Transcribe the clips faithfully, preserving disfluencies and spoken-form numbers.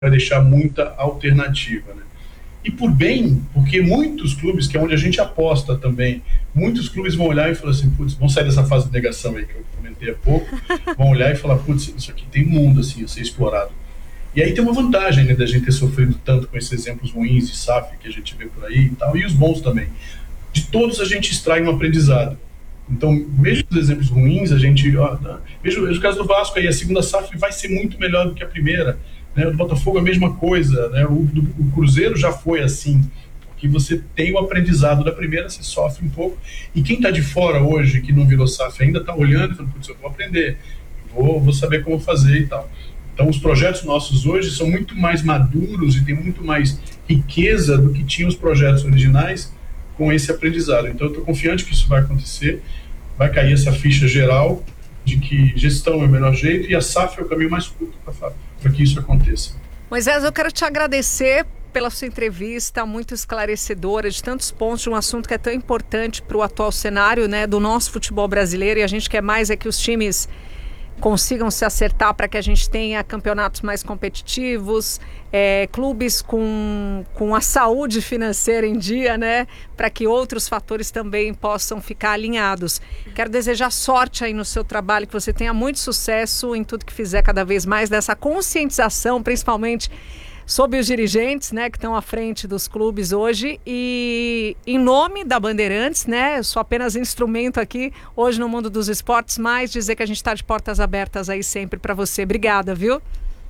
vai deixar muita alternativa, né? E por bem, porque muitos clubes, que é onde a gente aposta também, muitos clubes vão olhar e falar assim, putz, vão sair dessa fase de negação aí que eu comentei há pouco, vão olhar e falar, putz, isso aqui tem mundo assim a ser explorado. E aí tem uma vantagem, né, da gente ter sofrido tanto com esses exemplos ruins de S A F que a gente vê por aí e tal, e os bons também. De todos a gente extrai um aprendizado. Então, mesmo os exemplos ruins, a gente, ó, veja o caso do Vasco aí, a segunda S A F vai ser muito melhor do que a primeira. Né, o do Botafogo a mesma coisa, né, o, do, o Cruzeiro já foi assim, porque você tem o aprendizado da primeira, você sofre um pouco, e quem está de fora hoje, que não virou S A F ainda, está olhando e falando, putz, eu vou aprender, vou, vou saber como fazer e tal. Então os projetos nossos hoje são muito mais maduros e tem muito mais riqueza do que tinham os projetos originais com esse aprendizado. Então eu estou confiante que isso vai acontecer, vai cair essa ficha geral de que gestão é o melhor jeito e a S A F é o caminho mais curto para que isso aconteça. Moisés, eu quero te agradecer pela sua entrevista, muito esclarecedora, de tantos pontos, de um assunto que é tão importante para o atual cenário, né, do nosso futebol brasileiro, e a gente quer mais é que os times consigam se acertar para que a gente tenha campeonatos mais competitivos, é, clubes com, com a saúde financeira em dia, né, para que outros fatores também possam ficar alinhados. Quero desejar sorte aí no seu trabalho, que você tenha muito sucesso em tudo que fizer cada vez mais dessa conscientização, principalmente sobre os dirigentes, né, que estão à frente dos clubes hoje, e em nome da Bandeirantes, né, eu sou apenas instrumento aqui hoje no mundo dos esportes, mas dizer que a gente está de portas abertas aí sempre para você. Obrigada, viu?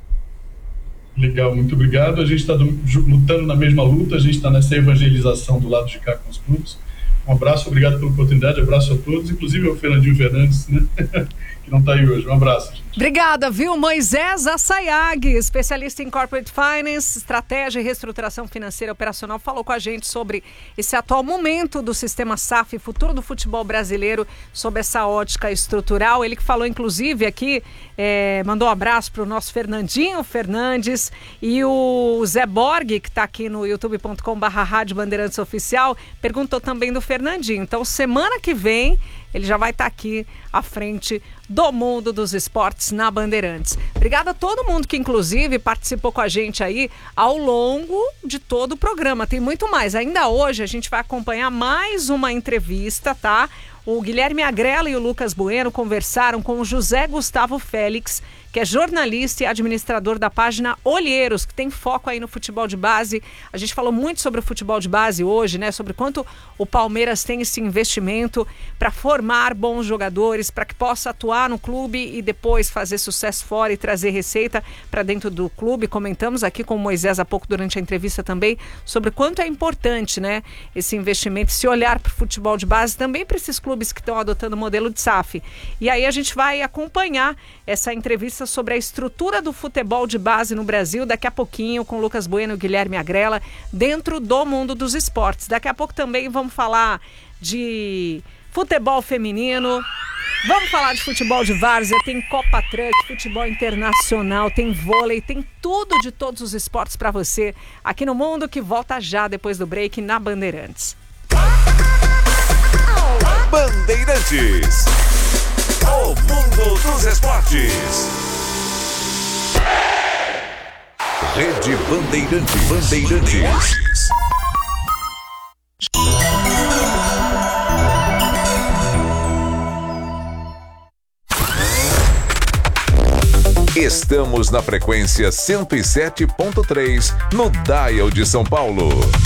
Legal, muito obrigado. A gente está lutando na mesma luta, a gente está nessa evangelização do lado de cá com os clubes. Um abraço, obrigado pela oportunidade, abraço a todos, inclusive ao Fernandinho Fernandes, né, que não está aí hoje. Um abraço, gente. Obrigada, viu? Moisés Assayag, especialista em Corporate Finance, estratégia e reestruturação financeira operacional, falou com a gente sobre esse atual momento do sistema S A F, futuro do futebol brasileiro, sob essa ótica estrutural. Ele que falou, inclusive, aqui, é, mandou um abraço para o nosso Fernandinho Fernandes e o Zé Borg, que está aqui no youtube ponto com barra Rádio Bandeirantes Oficial, perguntou também do Fernandinho. Então, semana que vem, ele já vai estar aqui à frente do mundo dos esportes na Bandeirantes. Obrigada a todo mundo que, inclusive, participou com a gente aí ao longo de todo o programa. Tem muito mais. Ainda hoje a gente vai acompanhar mais uma entrevista, tá? O Guilherme Agrela e o Lucas Bueno conversaram com o José Gustavo Félix, que é jornalista e administrador da página Olheiros, que tem foco aí no futebol de base. A gente falou muito sobre o futebol de base hoje, né? Sobre quanto o Palmeiras tem esse investimento para formar bons jogadores, para que possa atuar no clube e depois fazer sucesso fora e trazer receita para dentro do clube. Comentamos aqui com o Moisés há pouco durante a entrevista também sobre quanto é importante, né, esse investimento, se olhar para o futebol de base também para esses clubes que estão adotando o modelo de S A F. E aí a gente vai acompanhar essa entrevista sobre a estrutura do futebol de base no Brasil daqui a pouquinho com Lucas Bueno e Guilherme Agrela dentro do mundo dos esportes. Daqui a pouco também vamos falar de futebol feminino, vamos falar de futebol de várzea, tem Copa Truck, futebol internacional, tem vôlei, tem tudo de todos os esportes para você aqui no Mundo, que volta já depois do break na Bandeirantes. Bandeirantes, o mundo dos esportes. Rede Bandeirantes. Bandeirantes. Estamos na frequência cento e sete ponto três no Dial de São Paulo.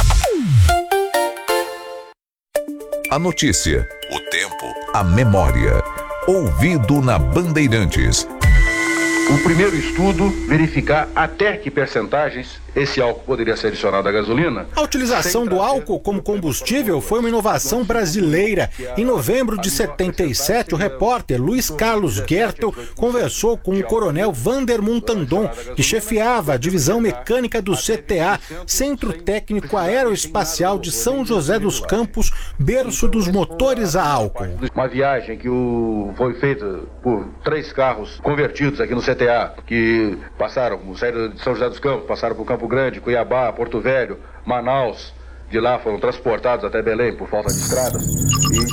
A notícia, o tempo, a memória. Ouvido na Bandeirantes. O primeiro estudo, verificar até que percentagens esse álcool poderia ser adicionado à gasolina. A utilização do álcool como combustível foi uma inovação brasileira. Em novembro de setenta e sete, o repórter Luiz Carlos Gertel conversou com o coronel Vander Muntandon, que chefiava a divisão mecânica do C T A, Centro Técnico Aeroespacial de São José dos Campos, berço dos motores a álcool. Uma viagem que o... foi feita por três carros convertidos aqui no C T A, que passaram, saíram de São José dos Campos, passaram por Campo Grande, Cuiabá, Porto Velho, Manaus. De lá foram transportados até Belém por falta de estradas. E...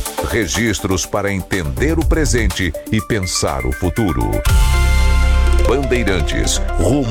Registros para entender o presente e pensar o futuro. Bandeirantes, rumo